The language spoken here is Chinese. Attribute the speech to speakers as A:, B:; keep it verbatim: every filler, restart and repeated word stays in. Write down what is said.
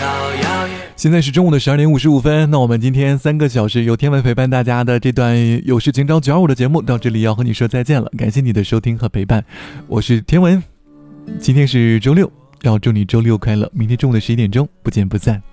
A: 现在是中午的十二点五十五分，那我们今天三个小时由天文陪伴大家的这段有事情找九二五的节目到这里要和你说再见了，感谢你的收听和陪伴，我是天文，今天是周六，要祝你周六快乐，明天中午的十一点钟不见不散。